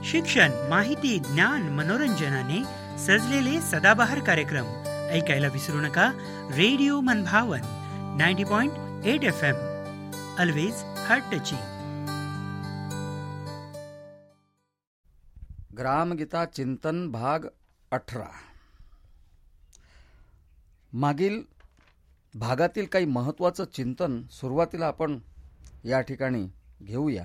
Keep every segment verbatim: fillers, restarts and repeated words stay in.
शिक्षण, माहिती, ज्ञान, मनोरंजनाने सजलेले सदाबहार कार्यक्रम ऐकायला विसरू नका. रेडिओ मनभावन ninety point eight F M, always heart touching. Gramgeeta चिंतन भाग अठरा. मागील भागातील काही महत्त्वाचं चिंतन सुरुवातीला आपण या ठिकाणी घेऊया.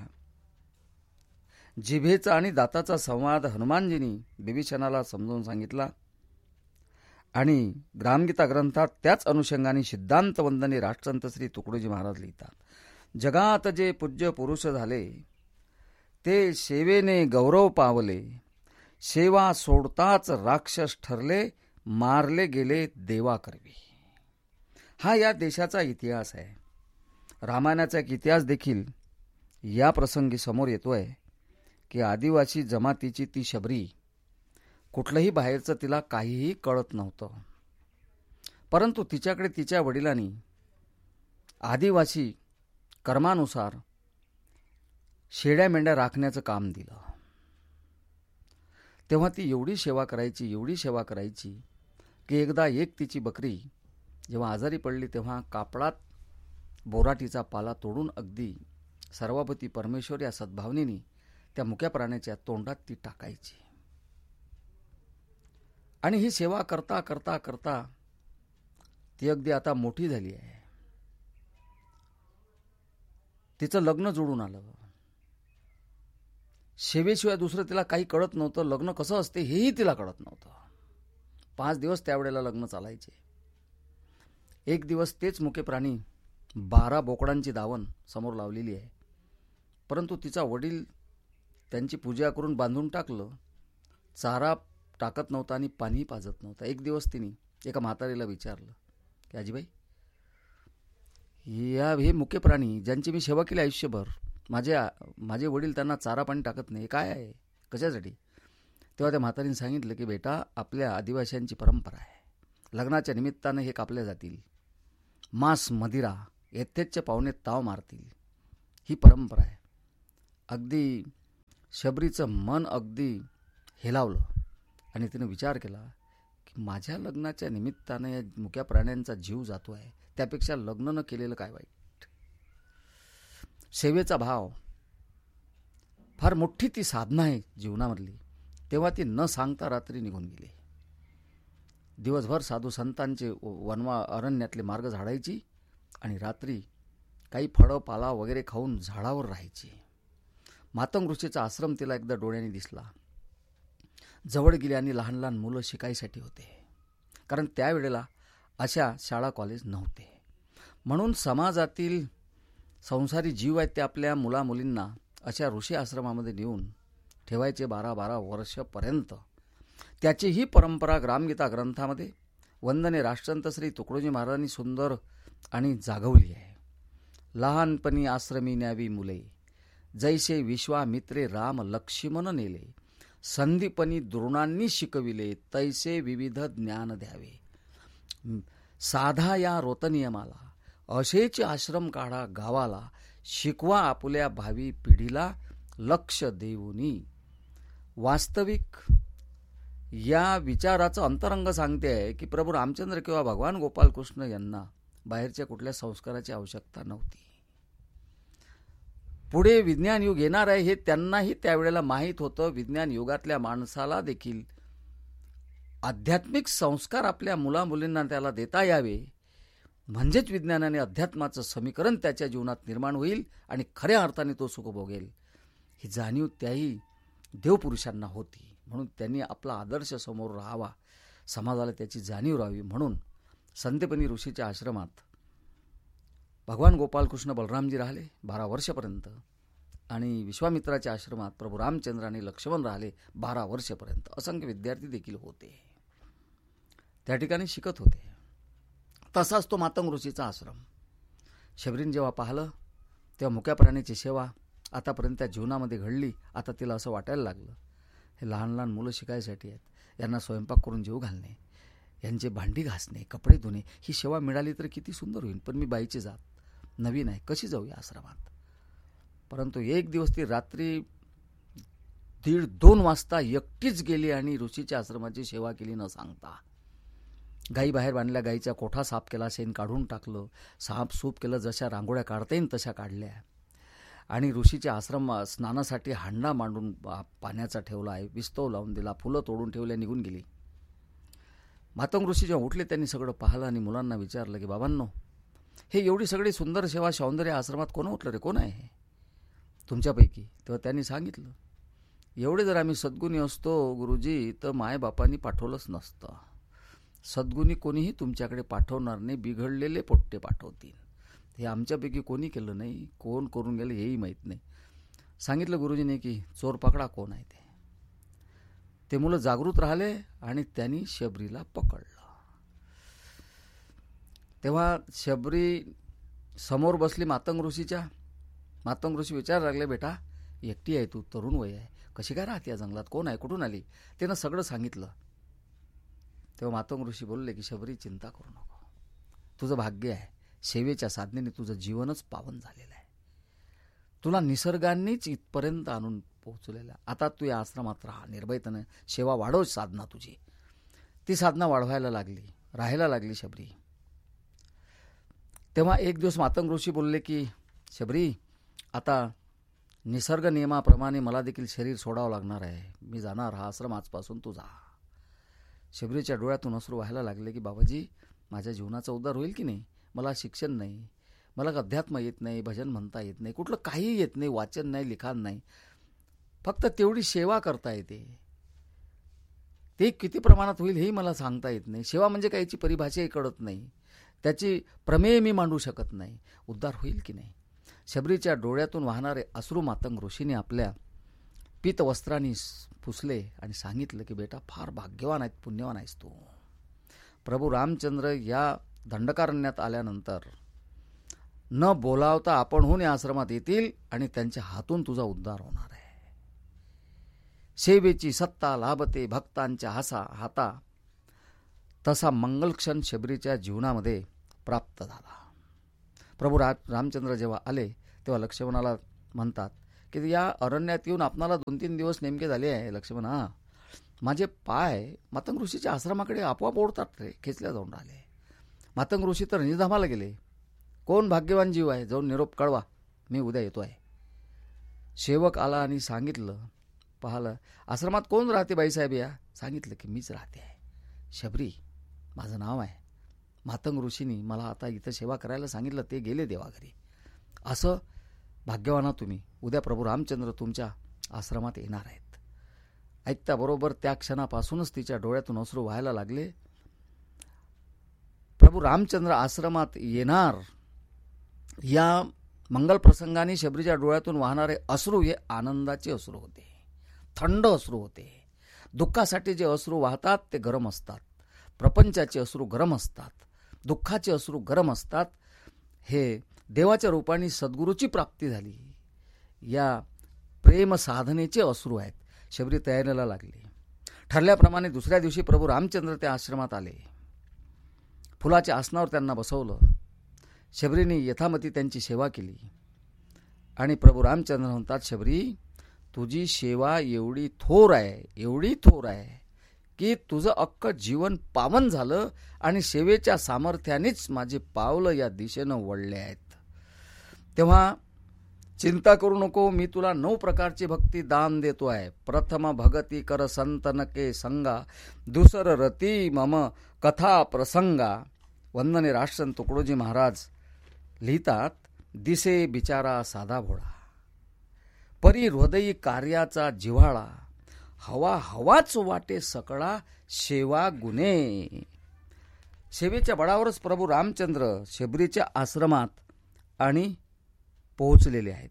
जिभेचा आणि दाताचा संवाद हनुमानजींनी विभीषणाला समजावून सांगितला आणि ग्रामगीता ग्रंथात त्याच अनुषंगाने सिद्धांत वंदने राष्ट्रसंत श्री तुकडोजी महाराज लिहितात. जगात जे पूज्य पुरुष झाले ते सेवेने गौरव पावले, सेवा सोडताच राक्षस ठरले, मारले गेले देवा करवी. हा या देशाचा इतिहास आहे. रामायणाचा एक इतिहास देखील या प्रसंगी समोर येतोय की आदिवासी जमातीची ती शबरी, कुठलंही बाहेरचं तिला काहीही कळत नव्हतं, परंतु तिच्याकडे तिच्या वडिलांनी आदिवासी कर्मानुसार शेड्या मेंढ्या राखण्याचं काम दिलं. तेव्हा ती एवढी सेवा करायची एवढी सेवा करायची की एकदा एक तिची बकरी जेव्हा आजारी पडली तेव्हा कापडात बोराटीचा पाला तोडून अगदी सर्वापती परमेश्वर या सद्भावनेनी त्या मुक्या प्राण्याच्या तोंडात ती टाकायची. आणि ही सेवा करता करता करता ती अगदी आता मोठी झाली आहे. तिचं लग्न जोडून आलं. सेवेशिवाय दुसरं तिला काही कळत नव्हतं. लग्न कसं असते हेही तिला कळत नव्हतं. पाच दिवस त्यावेळेला लग्न चालायचे. एक दिवस तेच मुके प्राणी बारा बोकडांची दावण समोर लावलेली आहे, परंतु तिचा वडील त्यांची पूजा करून बांधून टाकलं. चारा टाकत नव्हता आणि पाणी पाजत नव्हता. एक दिवस तिने एका म्हातारीला विचारलं की आजीबाई, या हे मुके प्राणी ज्यांची मी सेवा केली आयुष्यभर, माझे माझे वडील त्यांना चारा पाणी टाकत नाही, काय आहे, कशासाठी? तेव्हा त्या म्हातारीने सांगितलं की बेटा, आपल्या आदिवासींची परंपरा आहे, लग्नाच्या निमित्तानं हे कापले जातील, मांस मदिरा येथेचे पाहुणे ताव मारतील, ही परंपरा आहे. अगदी शबरीचं मन अगदी हेलावलं आणि तिने विचार केला की माझ्या लग्नाच्या निमित्तानं या मुक्या प्राण्यांचा जीव जातो आहे, त्यापेक्षा लग्न न केलेलं काय वाईट. सेवेचा भाव फार मोठी ती साधना आहे जीवनामधली. तेव्हा ती न सांगता रात्री निघून गेली. दिवसभर साधू संतांचे वनवा अरण्यातले मार्ग झाडायची आणि रात्री काही फळं पाला वगैरे खाऊन झाडावर राहायची. मातंग ऋषीचा आश्रम तिला एकदा डोळ्याने दिसला. जवळ गेली आणि लहान लहान मुलं शिकायसाठी होते, कारण त्यावेळेला अशा शाळा कॉलेज नव्हते. म्हणून समाजातील संसारी जीव आहेत ते आपल्या मुलामुलींना अशा ऋषी आश्रमामध्ये नेऊन ठेवायचे बारा बारा वर्षपर्यंत. त्याची ही परंपरा ग्रामगीता ग्रंथामध्ये वंदने राष्ट्रसंत श्री तुकडोजी महाराजांनी सुंदर आणि जागवली आहे. लहानपणी आश्रमी न्यावी मुले, जैसे विश्वामित्रे राम लक्ष्मण नेले, संधीपणी द्रोणांनी शिकविले, तैसे विविध ज्ञान द्यावे. साधा या रोतनियमाला, असेच आश्रम काढा गावाला, शिकवा आपुल्या भावी पिढीला लक्ष देऊनी. वास्तविक या विचाराचं अंतरंग सांगते आहे की प्रभू रामचंद्र किंवा भगवान गोपाल कृष्ण यांना बाहेरच्या कुठल्या संस्काराची आवश्यकता नव्हती. पुढे विज्ञान युग येणार आहे हे त्यांनाही त्यावेळेला माहीत होतं. विज्ञान युगातल्या माणसाला देखील आध्यात्मिक संस्कार आपल्या मुलामुलींना त्याला देता यावे, म्हणजेच विज्ञानाने अध्यात्माचं समीकरण त्याच्या जीवनात निर्माण होईल आणि खऱ्या अर्थाने तो सुख भोगेल. ही जाणीव त्याही देवपुरुषांना होती. म्हणून त्यांनी आपला आदर्श समोर राहावा, समाजाला त्याची जाणीव राहावी, म्हणून संदीपनी ऋषीच्या आश्रमात भगवान गोपालकृष्ण बलरामजी राहिले बारा वर्षापर्यंत आणि विश्वामित्राच्या आश्रमात प्रभू रामचंद्र आणि लक्ष्मण राहिले बारा वर्षापर्यंत. असंख्य विद्यार्थी देखील होते, त्या ठिकाणी शिकत होते. तसाच तो मातंग ऋषीचा आश्रम. शबरीन जेव्हा पाहिलं तेव्हा मुक्या प्राण्याची सेवा आतापर्यंत त्या जीवनामध्ये घडली. आता तिला असं वाटायला लागलं हे लहान लहान मुलं शिकायसाठी आहेत, यांना स्वयंपाक करून जेव घालणे, यांचे भांडी घासणे, कपडे धुणे, ही सेवा मिळाली तर किती सुंदर होईल. पण मी बाईची जात नवीन आहे, कशी जाऊ या आश्रमात. परंतु एक दिवस ती रात्री दीड दोन वाजता एकटीच गेली आणि ऋषीच्या आश्रमाची सेवा केली न सांगता. गाई बाहेर बांधल्या, गाईचा कोठा साफ केला, शेण काढून टाकलं, साफ सूप केलं, जशा रांगोळ्या काढता येईन तशा काढल्या आणि ऋषीच्या आश्रम स्नानासाठी हांडा मांडून पाण्याचा ठेवला आहे, विस्तव लावून दिला, फुलं तोडून ठेवल्या, निघून गेली. मातंग ऋषी जेव्हा उठले त्यांनी सगळं पाहिलं आणि मुलांना विचारलं की बाबांनो, हे एवढी सगळी सुंदर सेवा सौंदर्य आश्रमात कोण उठलं रे, कोण आहे तुमच्यापैकी? तेव्हा त्यांनी सांगितलं, एवढे जर आम्ही सद्गुणी असतो गुरुजी तर मायबापांनी पाठवलंच नसतं. सद्गुणी कोणीही तुमच्याकडे पाठवणार नाही, बिघडलेले पोट्टे पाठवतील. हे आमच्यापैकी कोणी केलं नाही, कोण करून गेलं हेही माहीत नाही. सांगितलं गुरुजीने की चोर पकडा कोण आहे ते. ते मुलं जागृत राहिले आणि त्यांनी शबरीला पकडलं. तेव्हा शबरी समोर बसली मातंग ऋषीच्या. मातंग ऋषी विचारायला लागले, बेटा एकटी आहे तू, तरुण वय आहे, कशी काय राहते या जंगलात, कोण आहे, कुठून आली? त्यानं सगळं सांगितलं. तेव्हा मातंग ऋषी बोलले की शबरी चिंता करू नको, तुझं भाग्य आहे, सेवेच्या साधनेने तुझं जीवनच पावन झालेलं आहे. तुला निसर्गानेच इथपर्यंत आणून पोहोचलेलं आहे. आता तू या आश्रमात राहा, निर्भयतेने सेवा वाढव. साधना तुझी ती साधना वाढवायला लागली, राहायला लागली शबरी. तेव्हा एक दिवस मातंग ऋषी बोलले की शबरी, आता निसर्ग नियमाप्रमाणे मला देखील शरीर सोडावं लागणार आहे, मी जाणार, हा आश्रम आजपासून तू जा. शबरीच्या डोळ्यातून अश्रू व्हायला लागले की बाबाजी, माझ्या जीवनाचा उद्धार होईल की नाही? मला शिक्षण नाही, मला अध्यात्म येत नाही, भजन म्हणता येत नाही, कुठलं काही येत नाही, वाचन नाही, लिखाण नाही, फक्त तेवढी सेवा करता येते. ते किती प्रमाणात होईल हेही मला सांगता येत नाही. सेवा म्हणजे काय याची परिभाषाही कळत नाही, त्याची प्रमेय मी मांडू शकत नाही. उद्धार होईल की नाही? शबरीच्या डोळ्यातून वाहणारे अश्रू मातंग ऋषीने आपल्या पीत वस्त्रांनी पुसले आणि सांगितलं की बेटा, फार भाग्यवान आहेत, पुण्यवान आहेस तू. प्रभू रामचंद्र या दंडकारण्यात आल्यानंतर न बोलावता आपणहून या आश्रमात येतील आणि त्यांच्या हातून तुझा उद्धार होणार आहे. सेवेची सत्ता लाभते भक्तांच्या हासा हाता, तसा मंगलक्षण शबरीच्या जीवनामध्ये प्राप्त झाला. प्रभू रा रामचंद्र जेव्हा आले तेव्हा लक्ष्मणाला म्हणतात की या अरण्यात येऊन आपणाला दोन तीन दिवस नेमके झाले आहे लक्ष्मण, हा माझे पाय मातंग ऋषीच्या आश्रमाकडे आपोआप ओढतात रे, खेचल्या जाऊन राहिले. मातंग ऋषी तर निधामाला गेले. कोण भाग्यवान जीव आहे, जाऊन निरोप कळवा, मी उद्या येतो आहे. सेवक आला आणि सांगितलं, पाहिलं आश्रमात कोण राहते बाईसाहेब? या सांगितलं की मीच राहते आहे, शबरी माझं नाव आहे. मातंग ऋषींनी मला आता इथं सेवा करायला सांगितलं, ते गेले देवाघरी. असं भाग्यवाना तुम्ही, उद्या प्रभू रामचंद्र तुमच्या आश्रमात येणार आहेत. ऐकता बरोबर त्या क्षणापासूनच तिच्या डोळ्यातून अश्रू व्हायला लागले. प्रभू रामचंद्र आश्रमात येणार या मंगल प्रसंगाने शबरीच्या डोळ्यातून वाहणारे अश्रू हे आनंदाचे अश्रू होते, थंड अश्रू होते. दुःखासाठी जे अश्रू वाहतात ते गरम असतात, प्रपंचाचे अश्रू गरम असतात, दुःखाचे अश्रू गरम असतात. हे देवाच्या रूपाने सद्गुरूची प्राप्ती झाली या प्रेम साधनेचे अश्रू आहेत. शबरी तयारीला लागली. ठरल्याप्रमाणे दुसऱ्या दिवशी प्रभू रामचंद्र त्या आश्रमात आले. फुलाच्या आसनावर त्यांना बसवलं. शबरीने यथामती त्यांची सेवा केली आणि प्रभू रामचंद्र म्हणतात, शबरी तुझी सेवा एवढी थोर आहे, एवढी थोर आहे की तुझं अख्खं जीवन पावन झालं आणि सेवेच्या सामर्थ्यानेच माझे पावलं या दिशेनं वळले आहेत. तेव्हा चिंता करू नको, मी तुला नऊ प्रकारची भक्ती दान देतो आहे. प्रथम भगती कर संतनके संगा, दुसर रती मम कथा प्रसंगा. वंदने राष्ट्रसंत तुकडोजी महाराज लिहितात, दिसे बिचारा साधा भोळा, परी हृदयी कार्याचा जिव्हाळा, हवा हवाच वाटे सकळा सेवा गुणे. सेवेच्या बळावरच प्रभू रामचंद्र शबरीच्या आश्रमात आणि पोहोचलेले आहेत.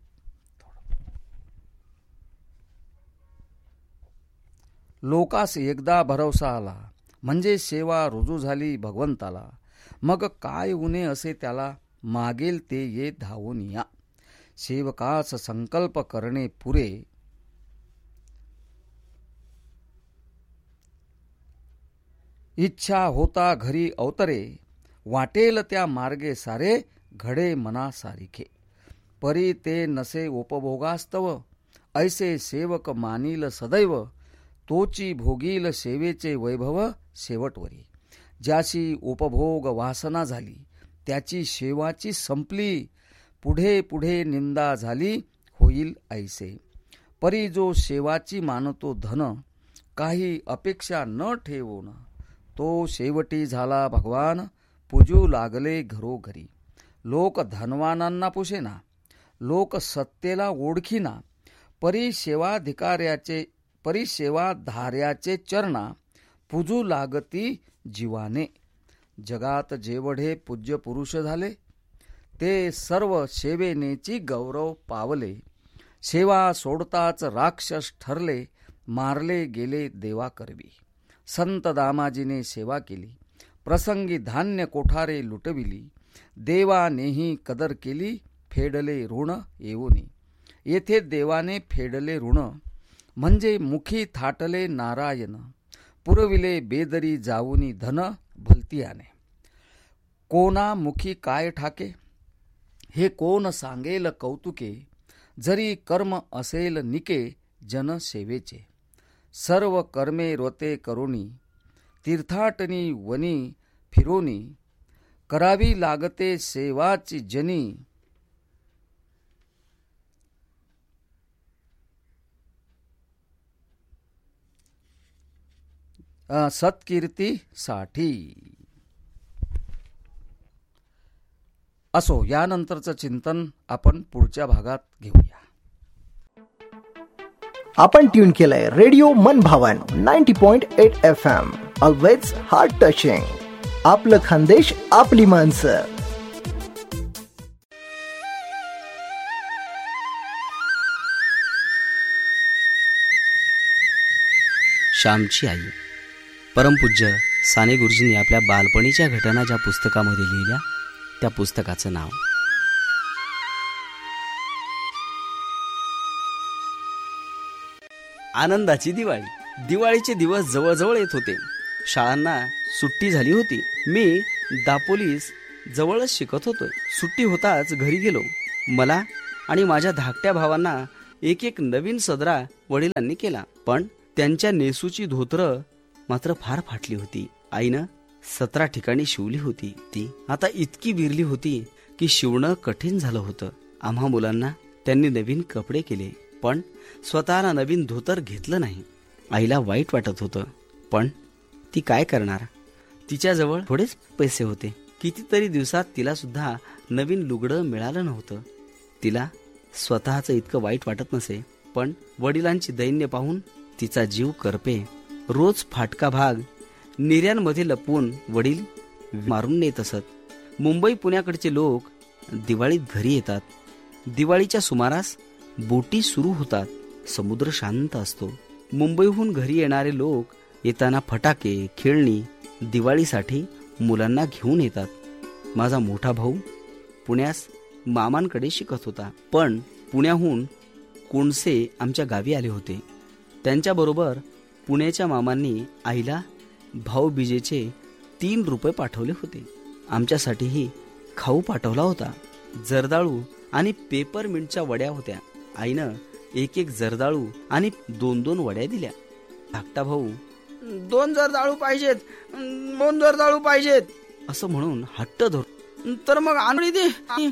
लोकास एकदा भरवसा आला, म्हणजे सेवा रुजू झाली भगवंताला. मग काय उणे असे त्याला, मागेल ते ये धावून या. सेवकास संकल्प करणे पुरे, इच्छा होता घरी अवतरे. वाटेल त्या मार्गे सारे, घडे मना सारिखे. परी ते नसे उपभोगास्तव, ऐसे सेवक मानील सदैव, तोची भोगील सेवेचे वैभव शेवटवरी. ज्याची उपभोग वासना झाली, त्याची सेवाची संपली. पुढे पुढे निंदा झाली, होईल ऐसे. परी जो सेवाची मानतो धन, काही अपेक्षा न ठेवून, तो शेवटी झाला भगवान, पूजू लागले घरोघरी. लोक धनवानांना पुसेना, लोक सत्तेला ओळखीना, परी सेवाधिकाऱ्याचे परी सेवाधार्याचे चरणा, पूजू लागती जीवाने. जगात जेवढे पूज्य पुरुष झाले, ते सर्व सेवेनेची गौरव पावले. सेवा सोडताच राक्षस ठरले, मारले गेले देवा करवी. संत दामाजीने सेवा केली, प्रसंगी धान्य कोठारे लुटविली. देवानेही कदर केली, फेडले ऋण येऊनी. येथे देवाने फेडले ऋण, म्हणजे मुखी थाटले नारायण. पुरविले बेदरी जाऊनी धन, भलतियाने. कोणा मुखी काय ठाके, हे कोण सांगेल कौतुके. जरी कर्म असेल निके, जनसेवेचे. सर्व कर्मे रोते करुणी, तीर्थाटनी वनी फिरोनी. करावी लागते सेवाची जनी, सत्कीर्तीसाठी. असो, यानंतरचं चिंतन आपण पुढच्या भागात घेऊया. आपण ट्यून केलंय रेडिओ मन भावन ninety point eight F M. Always heart touching. आपलं खानदेश, आपली माणसं. श्यामची आई परमपूज्य साने गुरुजींनी आपल्या बालपणीच्या घटना ज्या पुस्तकामध्ये लिहिल्या, त्या पुस्तकाचं नाव आनंदाची दिवाळी. दिवाळीचे दिवस जवळजवळ येत होते. शाळांना सुट्टी झाली होती. मी दापोलीस जवळच शिकत होतोय. सुट्टी होताच घरी गेलो. मला आणि माझ्या धाकट्या भावांना एक एक नवीन सदरा वडिलांनी केला, पण त्यांच्या नेसूची धोतरं मात्र फार फाटली होती. आईनं सतरा ठिकाणी शिवली होती. ती आता इतकी विरली होती की शिवणं कठीण झालं होतं. आम्हा मुलांना त्यांनी नवीन कपडे केले, पण स्वतःला नवीन धोतर घेतलं नाही. आईला वाईट वाटत होतं, पण ती काय करणार. तिच्याजवळ थोडेच पैसे होते. कितीतरी दिवसात तिला सुद्धा नवीन लुगडं मिळालं नव्हतं. तिला स्वतःचं इतकं वाईट वाटत नसे, पण वडिलांची दैन्य पाहून तिचा जीव करपे. रोज फाटका भाग निर्यांमध्ये लपवून वडील मारून नेत असत. मुंबई पुण्याकडचे लोक दिवाळीत घरी येतात. दिवाळीच्या सुमारास बोटी सुरू होतात. समुद्र शांत असतो. मुंबईहून घरी येणारे लोक येताना फटाके, खेळणी दिवाळीसाठी मुलांना घेऊन येतात. माझा मोठा भाऊ पुण्यास मामांकडे शिकत होता, पण पुण्याहून कोणसे आमच्या गावी आले होते. त्यांच्याबरोबर पुण्याच्या मामांनी आईला भाऊबीजेचे तीन रुपये पाठवले होते. आमच्यासाठीही खाऊ पाठवला होता. जर्दाळू आणि पेपरमिंटच्या वड्या होत्या. आईनं एक एक जर्दाळू आणि दोन दोन वड्या दिल्या. धाकटा भाऊ दोन जर्दाळू पाहिजेत, दोन जर्दाळू पाहिजेत असं म्हणून हट्ट धर, तर मग आणली दे,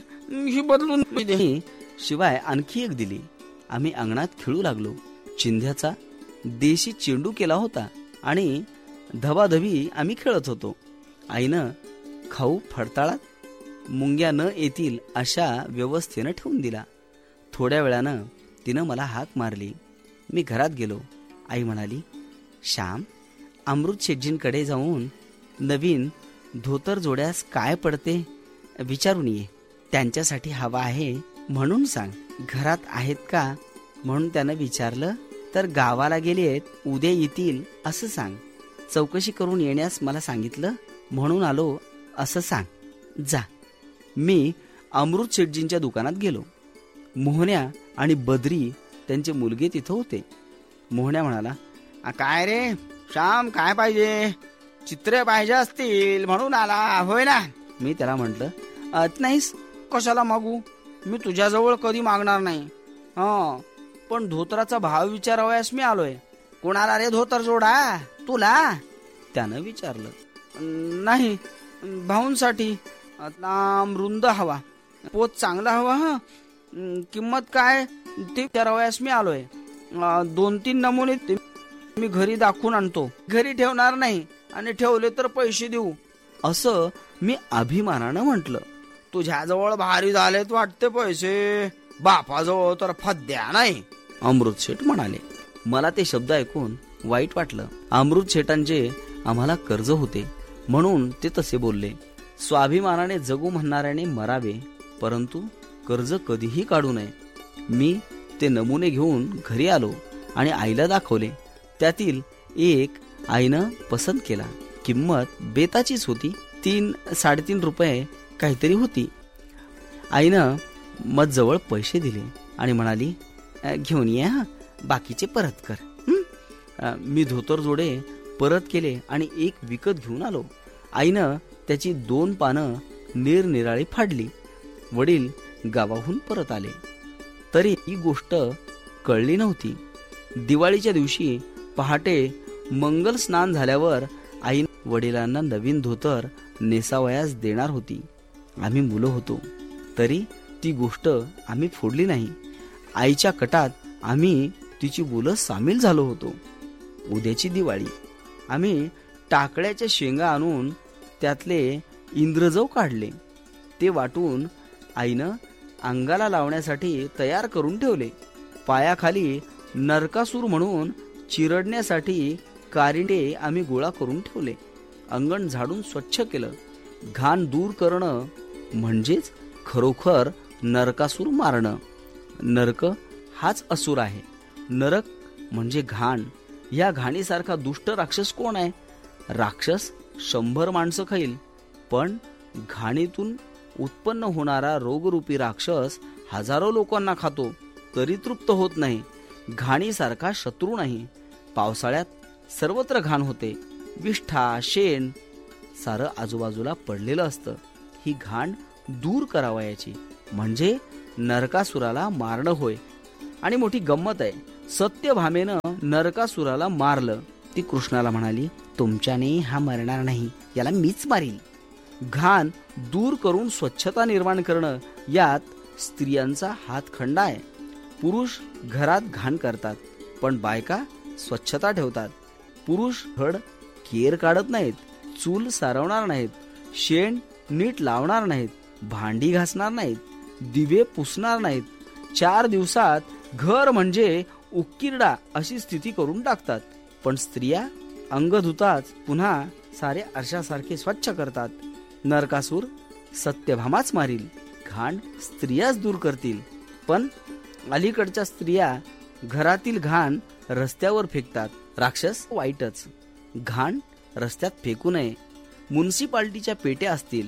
ही बदलून दे. शिवाय आणखी एक दिली. आम्ही अंगणात खेळू लागलो. चिंध्याचा देशी चेंडू केला होता आणि धबाधबी आम्ही खेळत होतो. आईनं खाऊ फडताळात मुंग्या न येतील अशा व्यवस्थेनं ठेवून दिला. थोड्या वेळानं तिनं मला हाक मारली. मी घरात गेलो. आई म्हणाली, श्याम, अमृत शेटजींकडे जाऊन नवीन धोतर जोड्यास काय पडते विचारून ये. त्यांच्यासाठी हवा आहे म्हणून सांग. घरात आहेत का म्हणून त्यानं विचारलं तर गावाला गेलेत, उद्या येतील असं सांग. चौकशी करून येण्यास मला सांगितलं म्हणून आलो असं सांग. जा. मी अमृत शेटजींच्या दुकानात गेलो. मोहन्या आणि बद्री त्यांचे मुलगे तिथं होते. मोहन्या म्हणाला, काय रे श्याम, काय पाहिजे? चित्रे पाहिजे असतील म्हणून आला होय ना? मी त्याला म्हटलं, नाहीस कशाला मागू, मी तुझ्याजवळ कधी मागणार नाही. हा, पण धोतराचा भाव विचारावयास मी आलोय. कोणाला रे धोतर जोडा? तुला? त्यानं विचारलं. नाही, भाऊंसाठी. लांब रुंद हवा, पोत चांगला हवा. हा, किंमत काय ते विचारावयास मी आलोय. दोन तीन नमुने मी घरी दाखवून आणतो. घरी ठेवणार नाही, आणि ठेवले तर पैसे देऊ, असं मी अभिमानानं म्हटलं. तुझ्याजवळ भारी झालेत वाटते पैसे, बापाजवळ तर फद्या नाही, अमृत शेठ म्हणाले. मला ते शब्द ऐकून वाईट वाटलं. अमृत शेठांचे आम्हाला कर्ज होते म्हणून ते तसे बोलले. स्वाभिमानाने जगू म्हणणाऱ्याने मरावे, परंतु कर्ज कधीही काढू नये. मी ते नमुने घेऊन घरी आलो आणि आईला दाखवले. त्यातील एक आईनं पसंत केला. किंमत बेताचीच होती. तीन साडेतीन रुपये काहीतरी होती. आईनं मजजवळ पैसे दिले आणि म्हणाली, घेऊन ये, बाकीचे परत कर. मी धोतर जोडे परत केले आणि एक विकत घेऊन आलो. आईनं त्याची दोन पानं निरनिराळी फाडली. वडील गावाहून परत आले तरी ही गोष्ट कळली नव्हती. दिवाळीच्या दिवशी पहाटे मंगल स्नान झाल्यावर आई वडिलांना नवीन धोतर नेसावयास देणार होती. आम्ही मुलं होतो तरी ती गोष्ट आम्ही फोडली नाही. आईच्या कटात आम्ही तिची मुलं सामील झालो होतो. उद्याची दिवाळी. आम्ही टाकळ्याच्या शेंगा आणून त्यातले इंद्रजव काढले. ते वाटून आईनं अंगाला लावण्यासाठी तयार करून ठेवले. पायाखाली नरकासूर म्हणून चिरडण्यासाठी कारिंडे आम्ही गोळा करून ठेवले. अंगण झाडून स्वच्छ केलं. घाण दूर करणं म्हणजेच खरोखर नरकासूर मारणं. नरक हाच असुर आहे. नरक म्हणजे घाण. या घाणीसारखा दुष्ट राक्षस कोण आहे? राक्षस शंभर माणसं खाईल, पण घाणीतून उत्पन्न होणारा रोगरूपी राक्षस हजारो लोकांना खातो तरी तृप्त होत नाही. घाणीसारखा शत्रू नाही. पावसाळ्यात सर्वत्र घाण होते. विष्ठा, शेण सारं आजूबाजूला पडलेलं असतं. ही घाण दूर करावयाची म्हणजे नरकासुराला मारणं होय. आणि मोठी गंमत आहे, सत्यभामेनं नरकासुराला मारलं. ती कृष्णाला म्हणाली, तुमच्याने हा मरणार नाही, याला मीच मारील. घाण दूर करून स्वच्छता निर्माण करणं यात स्त्रियांचा हातखंडा आहे. पुरुष घरात घाण करतात पण बायका स्वच्छता ठेवतात. पुरुष घड केर काढत नाहीत, चूल सारवणार नाहीत, शेण नीट लावणार नाहीत, भांडी घासणार नाहीत, दिवे पुसणार नाहीत. चार दिवसात घर म्हणजे उक्किरडा अशी स्थिती करून टाकतात. पण स्त्रिया अंग धुताच पुन्हा सारे आरशासारखे स्वच्छ करतात. नरकासूर सत्यभामाच मारील, घाण स्त्रियाच दूर करतील. पण अलीकडच्या स्त्रिया घरातील घाण रस्त्यावर फेकतात. राक्षस वाईटच. घाण रस्त्यात फेकू नये. म्युन्सिपाल्टीच्या पेट्या असतील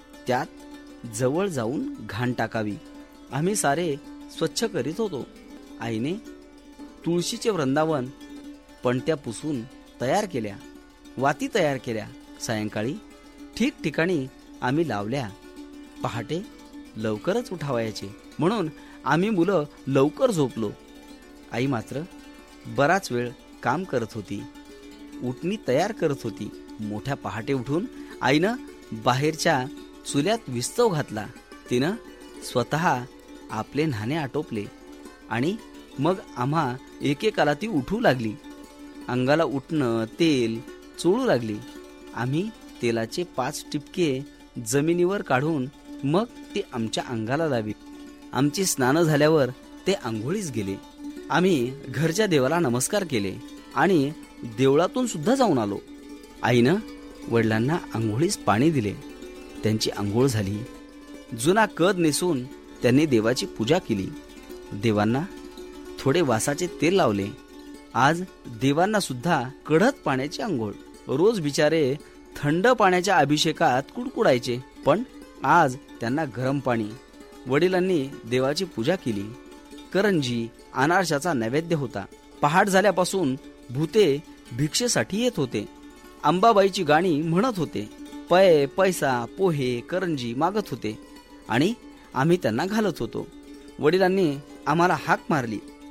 त्यात जवळ जाऊन घाण टाकावी. आम्ही सारे स्वच्छ करीत होतो. आईने तुळशीचे वृंदावन पणत्या पुसून तयार केल्या, वाती तयार केल्या. सायंकाळी ठिकठिकाणी आम्ही लावल्या. पहाटे लवकरच उठावयाचे म्हणून आम्ही मुलं लवकर झोपलो. आई मात्र बराच वेळ काम करत होती, उटणी तयार करत होती. मोठ्या पहाटे उठून आईनं बाहेरच्या चुल्यात विस्तव घातला. तिनं स्वतः आपले न्हाणे आटोपले आणि मग आम्हा एकेकाला ती उठू लागली. अंगाला उठणं, तेल चोळू लागली. आम्ही तेलाचे पाच टिपके जमिनीवर काढून मग ते आमच्या अंगाला लावी. आमची स्नान झाल्यावर ते आंघोळीस गेले. आम्ही घरच्या देवाला नमस्कार केले आणि देवळातून सुद्धा जाऊन आलो. आईनं वडिलांना आंघोळीस पाणी दिले. त्यांची आंघोळ झाली. जुना कद नेसून त्यांनी देवाची पूजा केली. देवांना थोडे वासाचे तेल लावले. आज देवांना सुद्धा कडक पाण्याची आंघोळ. रोज बिचारे थंड पाण्याच्या अभिषेकात कुडकुडायचे, पण आज त्यांना गरम पाणी. वडिलांनी देवाची पूजा केली. करंजी, अनारशाचा नैवेद्य होता. पहाट झाल्यापासून भूते भिक्षेसाठी येत होते. अंबाबाईची गाणी म्हणत होते. पै, पैसा, पोहे, करंजी मागत होते आणि आम्ही त्यांना घालत होतो. वडिलांनी आम्हाला हाक मारली.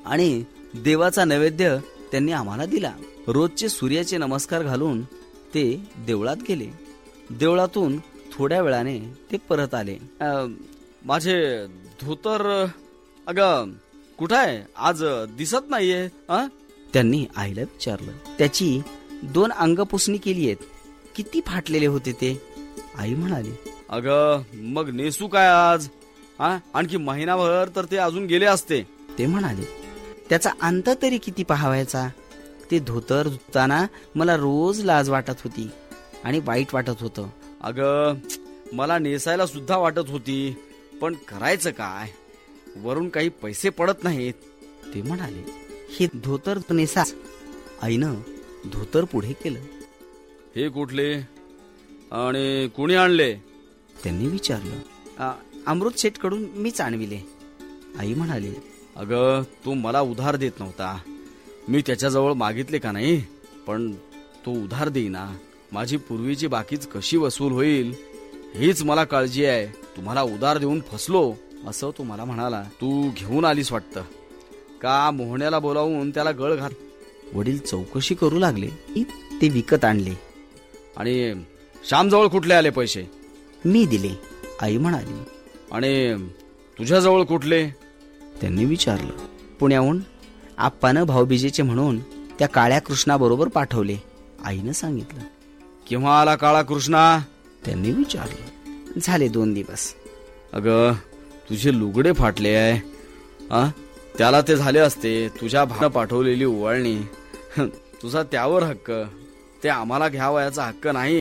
आणि देवाचा नैवेद्य त्यांनी आम्हाला दिला. रोजचे सूर्याचे नमस्कार घालून ते देवळात गेले. देवळातून थोड्या वेळाने ते परत आले. माझे धोतर अगं कुठं आहे, आज दिसत नाहीये. त्यांनी आईला विचारलं. त्याची दोन अंगपुसणी केली आहेत, किती फाटलेले होते ते. आई म्हणाली, अगं मग नेसू काय आज, हा आणखी महिनाभर तर ते अजून गेले असते. ते म्हणाले, त्याचा अंत तरी किती पहावायचा. ते धोतर धुताना मला रोज लाज वाटत होती आणि वाईट वाटत होतं. अगं मला नेसायला सुद्धा वाटत होती, पण करायचं काय, वरून काही पैसे पडत नाहीत. ते म्हणाले, हे धोतर नेसा. आईनं धोतर पुढे केलं. हे कुठले आणि कुणी आणले, त्यांनी विचारलं. अमृत शेठ कडून मीच आणविले. आई म्हणाली, अगं तो मला उधार देत नव्हता, मी त्याच्याजवळ मागितले का नाही, पण तो उधार देईना. माझी पूर्वीची बाकीच कशी वसूल होईल हीच मला काळजी आहे. तुम्हाला उधार देऊन फसलो असं तो मला म्हणाला. तू घेऊन आलीस वाटतं का, मोहण्याला बोलावून त्याला गळ घात. वडील चौकशी करू लागले. ते विकत आणले. आणि श्यामजवळ कुठले आले पैसे, मी दिले. आई म्हणाली, आणि तुझ्याजवळ कुठले, त्यांनी विचारलं. पुण्याहून आप्पानं भाऊबीजेचे म्हणून त्या काळ्या कृष्णाबरोबर पाठवले. आईनं सांगितलं. केव्हा आला काळा कृष्णा, त्यांनी विचारलं. झाले दोन दिवस. अगं तुझे लुगडे फाटले आहे, आ त्याला ते झाले असते. तुझ्या भावानं पाठवलेली ओवाळणी, तुझा त्यावर हक्क, ते आम्हाला घ्यावयाचा हक्क नाही.